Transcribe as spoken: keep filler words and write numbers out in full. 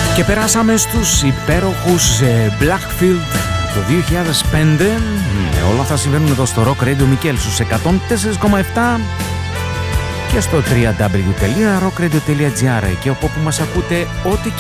Και περάσαμε στους υπέροχους Blackfield το δύο χιλιάδες πέντε. Ναι, όλα αυτά συμβαίνουν εδώ στο Rock Radio Mikkel στους εκατόν τέσσερα κόμμα επτά και στο double-u double-u double-u τελεία rock radio τελεία gr, και από όπου μας ακούτε ό,τι